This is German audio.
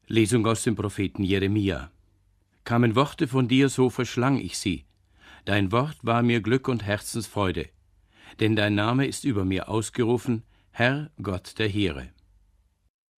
Lesung aus dem Propheten Jeremia. Kamen Worte von dir, so verschlang ich sie. Dein Wort war mir Glück und Herzensfreude. Denn dein Name ist über mir ausgerufen, Herr Gott der Heere.